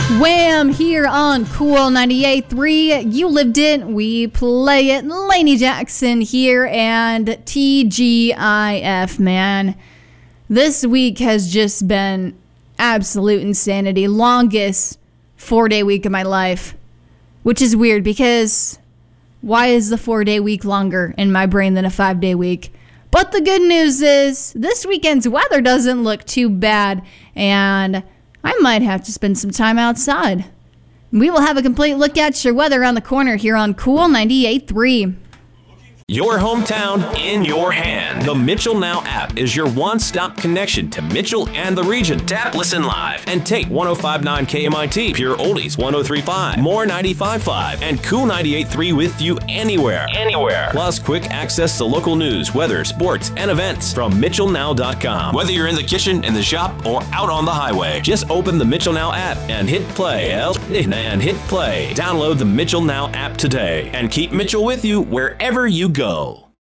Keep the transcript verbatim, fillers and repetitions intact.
Wham! Here on Cool ninety-eight point three. You lived it, we play it. Lainey Jackson here, and T G I F, man. This week has just been absolute insanity. Longest four-day week of my life. Which is weird because why is the four-day week longer in my brain than a five-day week? But the good news is this weekend's weather doesn't look too bad, and I might have to spend some time outside. We will have a complete look at your weather around the corner here on Cool ninety-eight point three. Your hometown in your hand. The Mitchell Now app is your one-stop connection to Mitchell and the region. Tap, listen live, and take one oh five point nine K M I T, Pure Oldies one oh three point five, More ninety-five point five, and Cool ninety-eight point three with you anywhere. Anywhere. Plus quick access to local news, weather, sports, and events from Mitchell Now dot com. Whether you're in the kitchen, in the shop, or out on the highway, just open the Mitchell Now app and hit play. And hit play. Download the Mitchell Now app today and keep Mitchell with you wherever you go. Go.